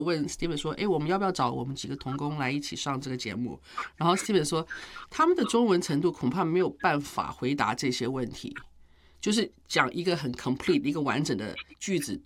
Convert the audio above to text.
问 Steven 说：“我们要不要找我们几个同工来一起上这个节目？”然后 Steven 说：“他们的中文程度恐怕没有办法回答这些问题，就是讲一个很 complete 一个完整的句子